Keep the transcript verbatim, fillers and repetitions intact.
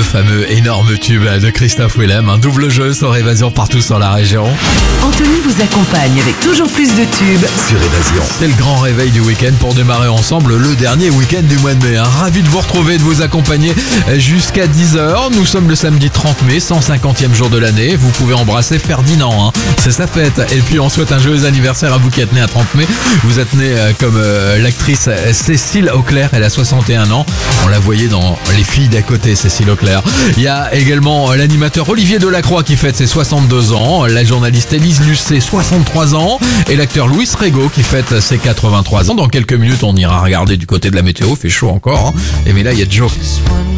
fameux énorme tube de Christophe Willem, un double jeu sur Évasion partout sur la région. Anthony vous accompagne avec toujours plus de tubes Sur Évasion. C'est le grand réveil du week-end pour démarrer ensemble le dernier week-end du mois de mai. Hein. Ravi de vous retrouver et de vous accompagner jusqu'à dix heures. Nous sommes le samedi trente mai, cent cinquantième jour de l'année. Vous pouvez embrasser Ferdinand, hein. C'est sa fête. Et puis on souhaite un joyeux anniversaire à vous qui êtes né à trente mai. Vous êtes né euh, comme euh, l'actrice Cécile Auclair, elle a soixante et un ans. On la voyait dans Les filles d'à côté, Cécile Auclair. Il y a également l'animateur Olivier Delacroix qui fête ses soixante-deux ans, la journaliste Élise Lucet, soixante-trois ans, et l'acteur Louis Rego qui fête ses quatre-vingt-trois ans. Dans quelques minutes, on ira regarder du côté de la météo, il fait chaud encore, hein. Et mais là, il y a Joe.